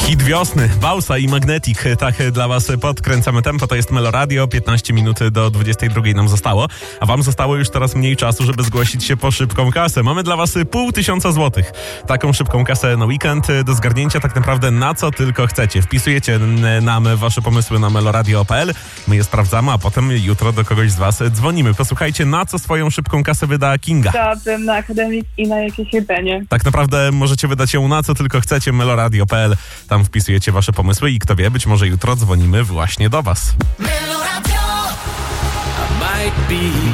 Hit wiosny, Bausa i Magnetic, tak dla was podkręcamy tempo, to jest Meloradio, 15 minut do 22 nam zostało, a wam zostało już coraz mniej czasu, żeby zgłosić się po szybką kasę. Mamy dla was 500 złotych. Taką szybką kasę na weekend do zgarnięcia tak naprawdę na co tylko chcecie. Wpisujecie nam wasze pomysły na meloradio.pl, my je sprawdzamy, a potem jutro do kogoś z was dzwonimy. Posłuchajcie, na co swoją szybką kasę wyda Kinga. Chciałabym na akademik i na jakieś jedzenie. Tak naprawdę możecie wydać ją na co tylko chcecie, meloradio.pl. Tam wpisujecie wasze pomysły i kto wie, być może jutro dzwonimy właśnie do was.